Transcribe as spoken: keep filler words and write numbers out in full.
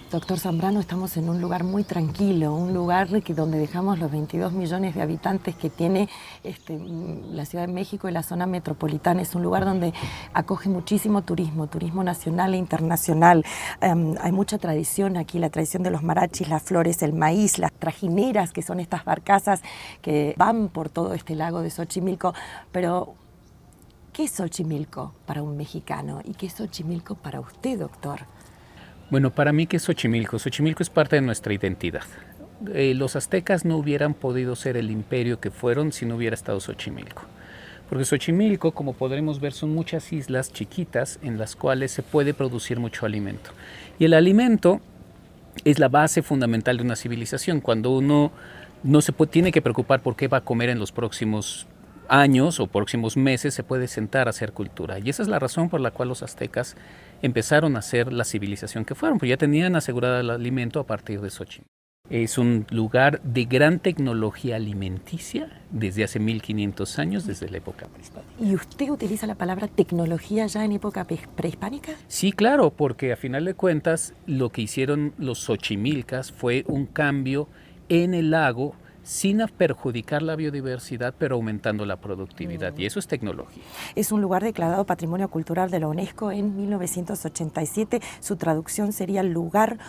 Doctor Zambrano, estamos en un lugar muy tranquilo, un lugar que donde dejamos los veintidós millones de habitantes que tiene este, la Ciudad de México y la zona metropolitana. Es un lugar donde acoge muchísimo turismo, turismo nacional e internacional. Um, hay mucha tradición aquí, la tradición de los marachis, las flores, el maíz, las trajineras, que son estas barcazas que van por todo este lago de Xochimilco. Pero, ¿qué es Xochimilco para un mexicano? ¿Y qué es Xochimilco para usted, doctor? Bueno, para mí, ¿qué es Xochimilco? Xochimilco es parte de nuestra identidad. Eh, los aztecas no hubieran podido ser el imperio que fueron si no hubiera estado Xochimilco. Porque Xochimilco, como podremos ver, son muchas islas chiquitas en las cuales se puede producir mucho alimento. Y el alimento es la base fundamental de una civilización. Cuando uno no se puede, tiene que preocupar por qué va a comer en los próximos años o próximos meses, se puede sentar a hacer cultura. Y esa es la razón por la cual los aztecas empezaron a ser la civilización que fueron, porque ya tenían asegurado el alimento a partir de Xochimilco. Es un lugar de gran tecnología alimenticia desde hace mil quinientos años, desde la época prehispánica. ¿Y usted utiliza la palabra tecnología ya en época prehispánica? Sí, claro, porque a final de cuentas lo que hicieron los xochimilcas fue un cambio en el lago sin perjudicar la biodiversidad, pero aumentando la productividad, mm. y eso es tecnología. Es un lugar declarado Patrimonio Cultural de la UNESCO en mil novecientos ochenta y siete. Su traducción sería lugar